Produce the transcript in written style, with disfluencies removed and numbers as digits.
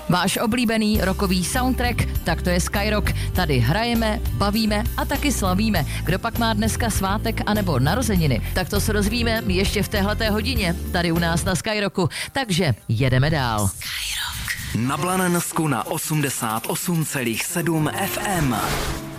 Váš oblíbený rockový soundtrack, tak to je Skyrock. Tady hrajeme, bavíme a taky slavíme. Kdo pak má dneska svátek anebo narozeniny, tak to se dozvíme ještě v téhleté hodině, tady u nás na Skyrocku. Takže jedeme dál. Skyrock. Na Blanensku na 88,7 FM.